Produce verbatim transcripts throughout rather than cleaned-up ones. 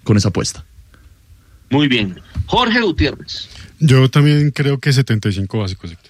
con esa apuesta. Muy bien. Jorge Gutiérrez. Yo también creo que setenta y cinco básicos, Héctor.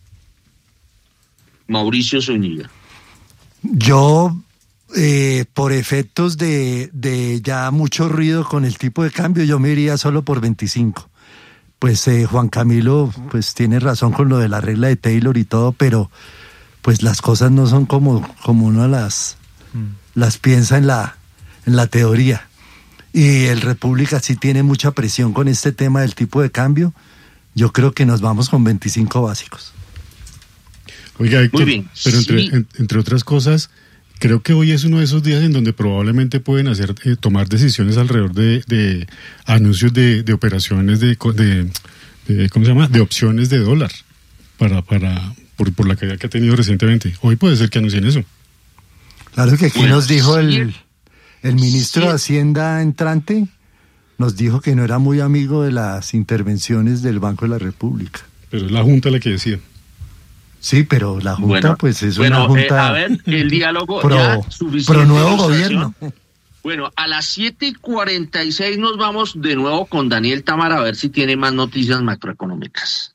Mauricio Zúñiga. Yo, eh, por efectos de, de ya mucho ruido con el tipo de cambio, yo me iría solo por veinticinco. Pues eh, Juan Camilo pues tiene razón con lo de la regla de Taylor y todo, pero pues las cosas no son como, como uno las, mm. las piensa en la, en la teoría. Y el República sí tiene mucha presión con este tema del tipo de cambio. Yo creo que nos vamos con veinticinco básicos. Oiga, Héctor, muy bien. Pero entre, Sí. en, entre otras cosas, creo que hoy es uno de esos días en donde probablemente pueden hacer eh, tomar decisiones alrededor de, de anuncios de, de operaciones de, de, de ¿cómo se llama? De opciones de dólar para para por, por la caída que ha tenido recientemente. Hoy puede ser que anuncien eso. Claro que aquí Bueno, nos dijo sí. el, el ministro Sí. de Hacienda entrante, nos dijo que no era muy amigo de las intervenciones del Banco de la República. Pero es la Junta la que decía. Sí, pero la Junta Bueno, pues es bueno, una Junta eh, a ver, el diálogo pro, ya suficiente pro nuevo ilustración. gobierno. Bueno, a las siete y cuarenta y seis nos vamos de nuevo con Daniel Támara a ver si tiene más noticias macroeconómicas.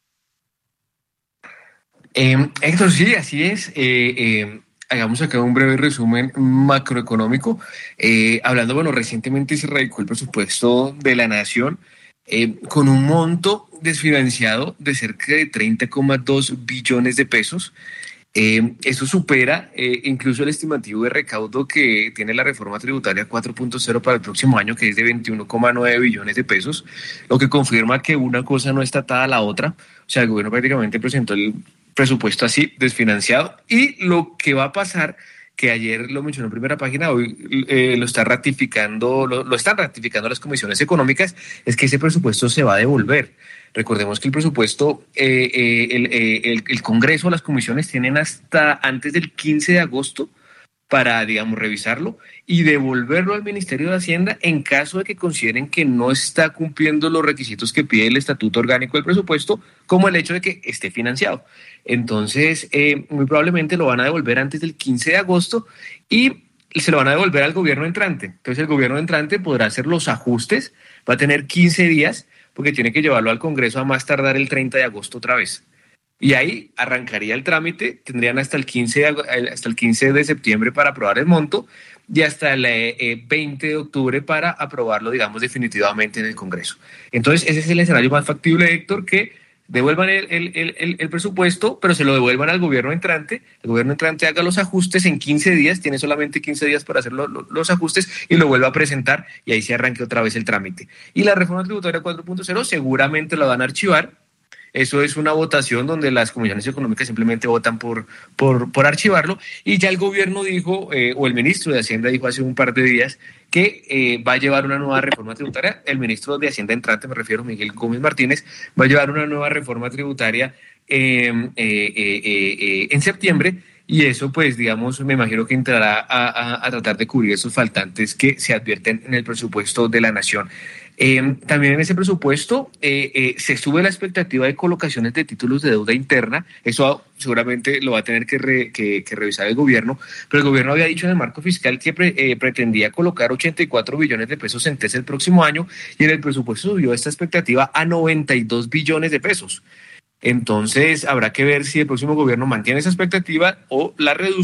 Eh, Héctor, sí, así es. Eh, eh, hagamos acá un breve resumen macroeconómico. Eh, hablando, bueno, recientemente se radicó el presupuesto de la Nación eh, con un monto desfinanciado de cerca de treinta coma dos billones de pesos. Eh, eso supera eh, incluso el estimativo de recaudo que tiene la reforma tributaria cuatro punto cero para el próximo año, que es de veintiuno coma nueve billones de pesos, lo que confirma que una cosa no está atada a la otra. O sea, el gobierno prácticamente presentó el presupuesto así, desfinanciado, y lo que va a pasar, que ayer lo mencionó en primera página, hoy eh, lo está ratificando, lo, lo están ratificando las comisiones económicas, es que ese presupuesto se va a devolver. Recordemos que el presupuesto, eh, eh, el, eh, el, el Congreso, las comisiones tienen hasta antes del quince de agosto para, digamos, revisarlo y devolverlo al Ministerio de Hacienda en caso de que consideren que no está cumpliendo los requisitos que pide el Estatuto Orgánico del Presupuesto, como el hecho de que esté financiado. Entonces, eh, muy probablemente lo van a devolver antes del quince de agosto y se lo van a devolver al gobierno entrante. Entonces, el gobierno entrante podrá hacer los ajustes, va a tener quince días, porque tiene que llevarlo al Congreso a más tardar el treinta de agosto otra vez. Y ahí arrancaría el trámite, tendrían hasta el quince de, hasta el quince de septiembre para aprobar el monto y hasta el eh, veinte de octubre para aprobarlo, digamos, definitivamente en el Congreso. Entonces, ese es el escenario más factible, Héctor, que devuelvan el, el, el, el presupuesto, pero se lo devuelvan al gobierno entrante, el gobierno entrante haga los ajustes en quince días, tiene solamente quince días para hacer lo, lo, los ajustes y lo vuelva a presentar y ahí se arranque otra vez el trámite. Y la reforma tributaria cuatro punto cero seguramente la van a archivar. Eso es una votación donde las comisiones económicas simplemente votan por, por, por archivarlo, y ya el gobierno dijo, eh, o el ministro de Hacienda dijo hace un par de días que eh, va a llevar una nueva reforma tributaria. El ministro de Hacienda entrante, me refiero a Miguel Gómez Martínez, va a llevar una nueva reforma tributaria eh, eh, eh, eh, en septiembre, y eso pues digamos me imagino que entrará a, a, a tratar de cubrir esos faltantes que se advierten en el presupuesto de la Nación. Eh, también en ese presupuesto eh, eh, se sube la expectativa de colocaciones de títulos de deuda interna. Eso seguramente lo va a tener que, re, que, que revisar el gobierno, pero el gobierno había dicho en el marco fiscal que pre, eh, pretendía colocar ochenta y cuatro billones de pesos en T E S el próximo año, y en el presupuesto subió esta expectativa a noventa y dos billones de pesos. Entonces habrá que ver si el próximo gobierno mantiene esa expectativa o la reduce